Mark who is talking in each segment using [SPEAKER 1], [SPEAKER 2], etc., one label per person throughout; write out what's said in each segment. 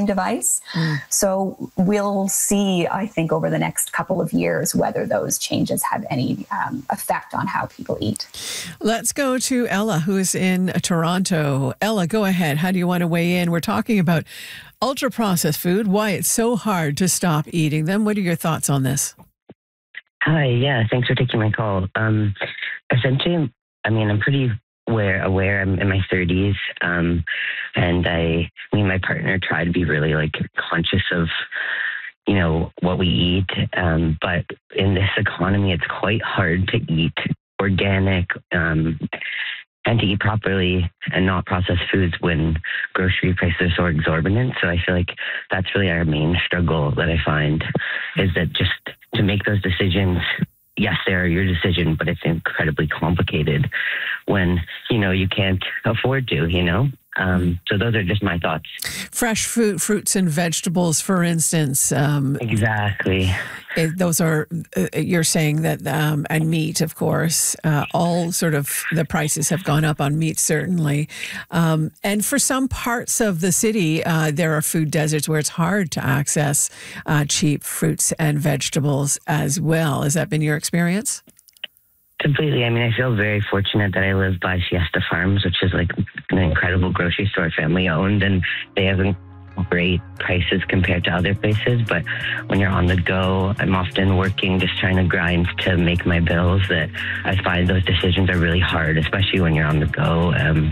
[SPEAKER 1] device. So we'll see, I think, over the next couple of years whether those changes have any effect on how people eat.
[SPEAKER 2] Let's go to Ella, who is in Toronto. Ella, go ahead. How do you want to weigh in? We're talking about ultra-processed food, why it's so hard to stop eating them. What are your thoughts on this?
[SPEAKER 3] Hi, yeah, thanks for taking my call. Essentially, I mean, I'm pretty aware. I'm in my 30s, and me and my partner try to be really conscious of, what we eat. But in this economy, it's quite hard to eat organic and to eat properly and not processed foods when grocery prices are so exorbitant. So I feel like that's really our main struggle that I find, is that just to make those decisions, yes, they are your decision, but it's incredibly complicated when, you can't afford to, So those are just my thoughts.
[SPEAKER 2] Fresh fruits and vegetables, for instance.
[SPEAKER 3] Exactly.
[SPEAKER 2] Those are, you're saying that, and meat, of course, all sort of the prices have gone up on meat, certainly. And for some parts of the city, there are food deserts where it's hard to access cheap fruits and vegetables as well. Has that been your experience?
[SPEAKER 3] Completely. I mean, I feel very fortunate that I live by Siesta Farms, which is an incredible grocery store, family owned, and they have great prices compared to other places. But when you're on the go, I'm often working, just trying to grind to make my bills, that I find those decisions are really hard, especially when you're on the go.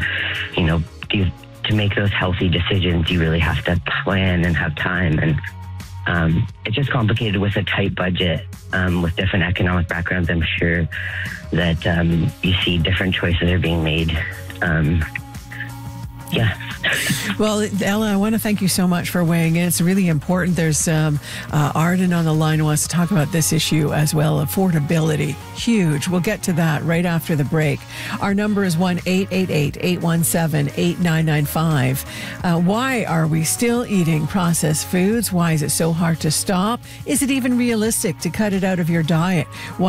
[SPEAKER 3] To make those healthy decisions, you really have to plan and have time. And it's just complicated with a tight budget, with different economic backgrounds. I'm sure that you see different choices are being made. Yeah.
[SPEAKER 2] Well, Ella, I want to thank you so much for weighing in. It's really important. There's Arden on the line who wants to talk about this issue as well. Affordability, huge. We'll get to that right after the break. Our number is 1-888-817-8995. Why are we still eating processed foods? Why is it so hard to stop? Is it even realistic to cut it out of your diet?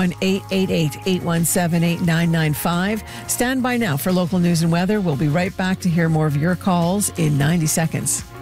[SPEAKER 2] 1-888-817-8995. Stand by now for local news and weather. We'll be right back to hear more of your calls in 90 seconds.